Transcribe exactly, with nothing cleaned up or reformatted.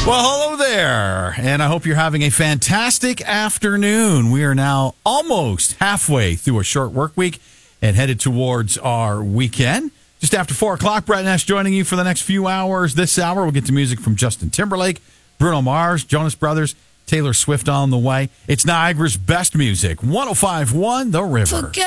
Well, hello there, and I hope you're having a fantastic afternoon. We are now almost halfway through a short work week and headed towards our weekend. Just after four o'clock, Brett Nash joining you for the next few hours. This hour, we'll get to music from Justin Timberlake, Bruno Mars, Jonas Brothers, Taylor Swift on the way. It's Niagara's best music, one oh five point one The River. Forget